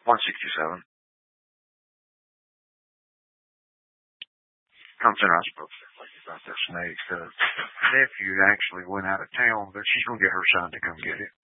167. Something I spoke to about that snake. The nephew actually went out of town, but she's going to get her son to come get it.